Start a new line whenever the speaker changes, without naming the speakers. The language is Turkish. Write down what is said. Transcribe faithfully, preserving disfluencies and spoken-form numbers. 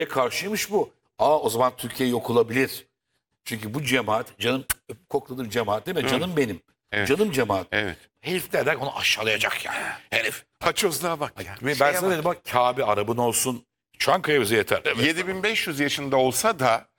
E karşıymış bu. Aa o zaman Türkiye yok olabilir. Çünkü bu cemaat, canım kokladır cemaat değil mi? Canım benim.
Evet.
Canım cemaat.
Evet.
Herif derler onu aşağılayacak yani. Herif.
Paçozluğa bak ya.
Ve ben
Şeye
sana
bak.
dedim bak Kabe arabın olsun. Çankaya bize yeter. Evet.
yedi bin beş yüz yaşında olsa da